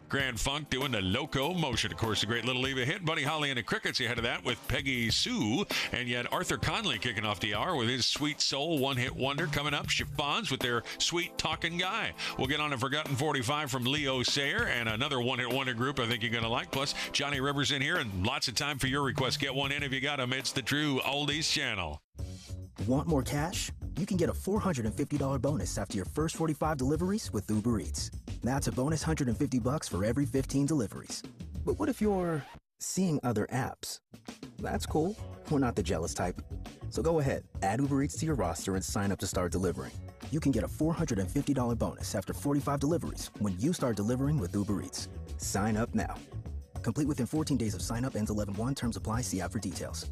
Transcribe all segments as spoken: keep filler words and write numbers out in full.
Grand Funk doing the Loco Motion. Of course, a great little Eva hit. Buddy Holly and the Crickets ahead of that with Peggy Sue. And yet Arthur Conley kicking off the hour with his Sweet Soul one-hit wonder. Coming up, Chiffons with their Sweet Talking Guy. We'll get on a Forgotten forty-five from Leo Sayer and another one-hit wonder group I think you're going to like. Plus, Johnny Rivers in here and lots of time for your requests. Get one in if you got them. It's the True Oldies Channel. Want more cash? You can get a four hundred fifty dollars bonus after your first forty-five deliveries with Uber Eats. That's a bonus one hundred fifty bucks for every fifteen deliveries. But what if you're seeing other apps? That's cool. We're not the jealous type. So go ahead, add Uber Eats to your roster and sign up to start delivering. You can get a four hundred fifty dollars bonus after forty-five deliveries when you start delivering with Uber Eats. Sign up now. Complete within fourteen days of sign up. Ends eleven one. Terms apply. See app for details.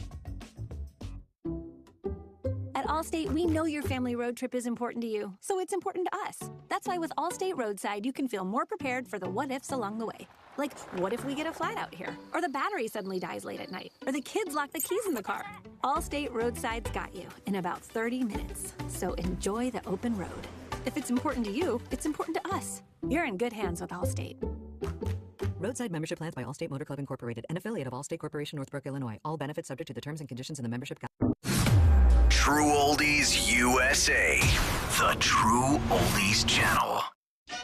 At Allstate, we know your family road trip is important to you, so it's important to us. That's why with Allstate Roadside, you can feel more prepared for the what-ifs along the way. Like, what if we get a flat out here? Or the battery suddenly dies late at night? Or the kids lock the keys in the car? Allstate Roadside's got you in about thirty minutes. So enjoy the open road. If it's important to you, it's important to us. You're in good hands with Allstate. Roadside membership plans by Allstate Motor Club Incorporated, an affiliate of Allstate Corporation, Northbrook, Illinois. All benefits subject to the terms and conditions in the membership guide. True Oldies U S A. The True Oldies Channel.